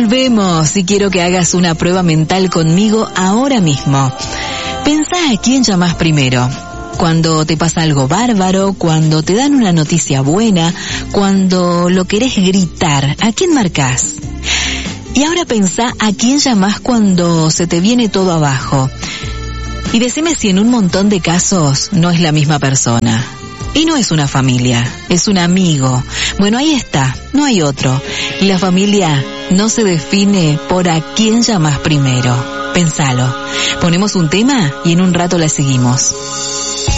Volvemos y quiero que hagas una prueba mental conmigo ahora mismo. Pensá a quién llamás primero. Cuando te pasa algo bárbaro, cuando te dan una noticia buena, cuando lo querés gritar, ¿a quién marcás? Y ahora pensá a quién llamás cuando se te viene todo abajo. Y decime si en un montón de casos no es la misma persona. Y no es una familia, es un amigo. Bueno, ahí está, no hay otro. Y la familia no se define por a quién llamás primero. Pensalo. Ponemos un tema y en un rato la seguimos.